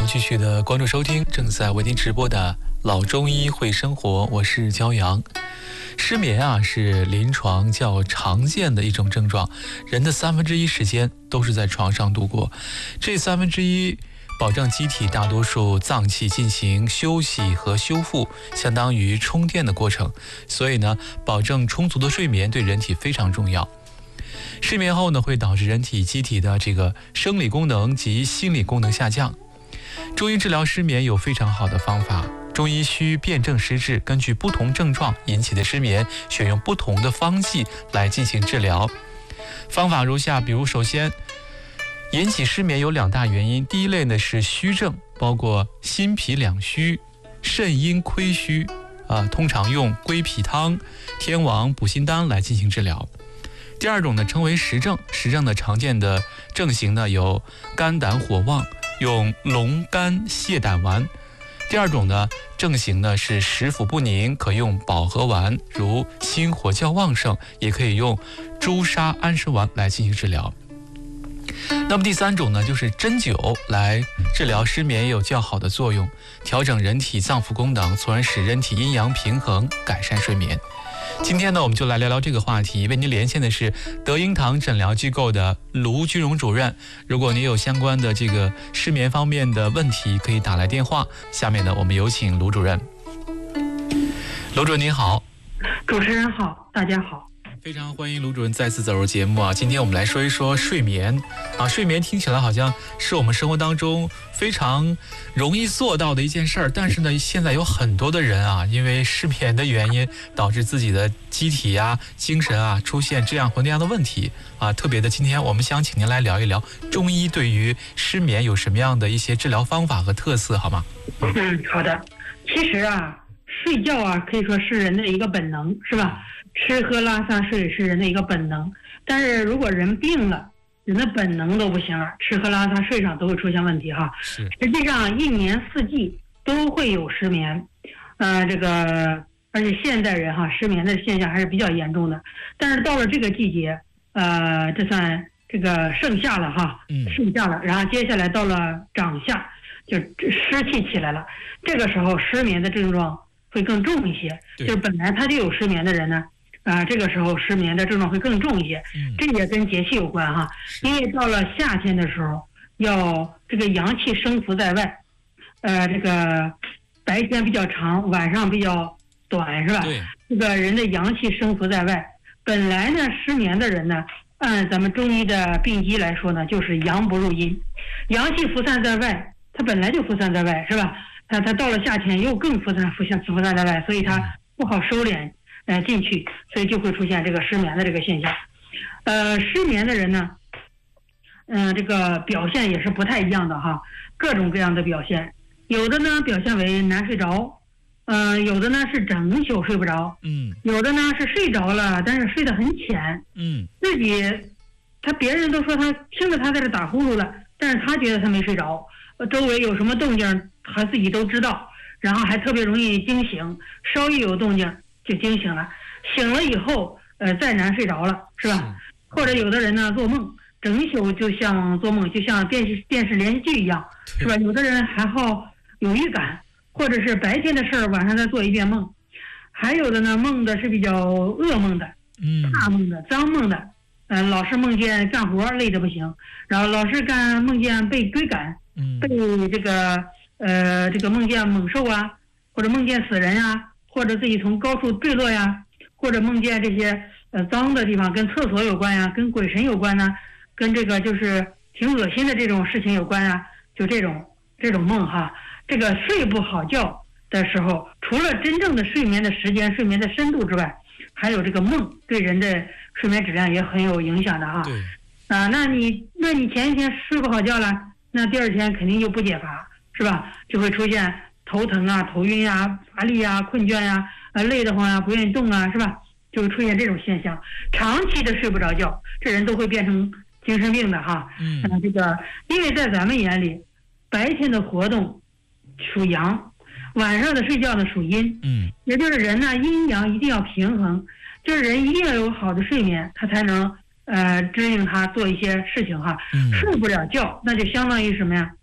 继续的关注收听正在为您直播的老中医会生活，我是焦阳。失眠是临床较常见的一种症状，人的1/3时间都是在床上度过，这1/3保证机体大多数脏器进行休息和修复，相当于充电的过程。所以呢，保证充足的睡眠对人体非常重要。失眠后呢，会导致人体机体的这个生理功能及心理功能下降。中医治疗失眠有非常好的方法，中医需辨证施治，根据不同症状引起的失眠，选用不同的方剂来进行治疗。方法如下，比如首先，引起失眠有2大原因。第一类呢是虚症，包括心脾两虚、肾阴亏虚，通常用归脾汤、天王补心丹来进行治疗。第二种呢称为实症，实症的常见的症型呢有肝胆火旺，用龙肝泻胆丸。第二种呢症型呢是食腐不宁，可用保和丸，如心火较旺盛，也可以用朱砂安神丸来进行治疗。那么第三种呢，就是针灸来治疗失眠也有较好的作用，调整人体脏腑功能，从而使人体阴阳平衡，改善睡眠。今天呢，我们就来聊聊这个话题。为您连线的是德英堂诊疗机构的卢军荣主任。如果您有相关的这个失眠方面的问题，可以打来电话。下面呢，我们有请卢主任。卢主任您好。 主持人好，大家好。 非常欢迎卢主任再次走入节目啊！今天我们来说一说睡眠啊。睡眠听起来好像是我们生活当中非常容易做到的一件事儿，但是呢，现在有很多的人啊，因为失眠的原因，导致自己的机体精神出现这样或那样的问题啊。特别的，今天我们想请您来聊一聊中医对于失眠有什么样的一些治疗方法和特色，好吗？ 好的。其实睡觉可以说是人的一个本能，是吧？吃喝拉撒睡是人的一个本能，但是如果人病了，人的本能都不行了，吃喝拉撒睡上都会出现问题哈。实际上一年四季都会有失眠，而且现代人失眠的现象还是比较严重的。但是到了这个季节，这算这个盛夏了盛夏了，然后接下来到了长夏，就湿气起来了，这个时候失眠的症状会更重一些。就是本来他就有失眠的人呢，这个时候失眠的症状会更重一些。这也跟节气有关因为到了夏天的时候，要这个阳气生伏在外，这个白天比较长，晚上比较短，是吧？这个人的阳气生伏在外，本来呢失眠的人呢，按咱们中医的病机来说呢，就是阳不入阴，阳气浮散在外，它本来就浮散在外，是吧？它到了夏天又更浮散在外，所以它不好收敛进去，所以就会出现这个失眠的这个现象。失眠的人呢，这个表现也是不太一样的各种各样的表现。有的呢表现为难睡着，有的呢是整宿睡不着，有的呢是睡着了，但是睡得很浅，自己别人都说他听着他在这打呼噜了，但是他觉得他没睡着，周围有什么动静他自己都知道，然后还特别容易惊醒，稍一有动静就惊醒了，醒了以后再难睡着了，是吧？或者有的人呢做梦，整宿就像做梦，就像电视连续剧一样，是吧？有的人还好有预感，或者是白天的事儿晚上再做一遍梦，还有的呢梦的是比较噩梦的，大梦的、脏梦的，老是梦见干活累得不行，然后老是梦见被追赶，被这个梦见猛兽或者梦见死人或者自己从高处坠落或者梦见这些脏的地方，跟厕所有关跟鬼神有关跟这个就是挺恶心的这种事情有关就这种梦这个睡不好觉的时候，除了真正的睡眠的时间、睡眠的深度之外，还有这个梦对人的睡眠质量也很有影响的那你前一天睡不好觉了，那第二天肯定就不解乏，是吧？就会出现头疼头晕乏力困倦累得慌不愿意动是吧？就会出现这种现象。长期的睡不着觉，这人都会变成精神病的这个因为在咱们眼里，白天的活动属阳，晚上的睡觉呢属阴，也就是人呢阴阳一定要平衡，就是人一定要有好的睡眠，他才能指引他做一些事情睡不了觉，那就相当于什么呀？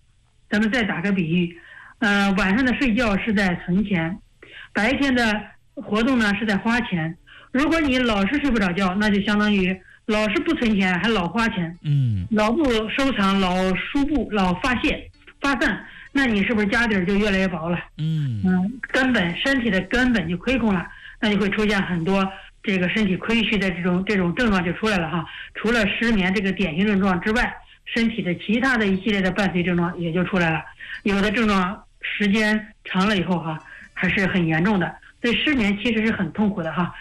咱们再打个比喻，晚上的睡觉是在存钱，白天的活动呢是在花钱。如果你老是睡不着觉，那就相当于老是不存钱，还老花钱，老不收藏，老输布，老发散，那你是不是家底儿就越来越薄了？身体的根本就亏空了，那就会出现很多这个身体亏虚的这种症状就出来了哈。除了失眠这个典型症状之外，身体的其他的一系列的伴随症状也就出来了。有的症状时间长了以后哈，还是很严重的。所以失眠其实是很痛苦的哈。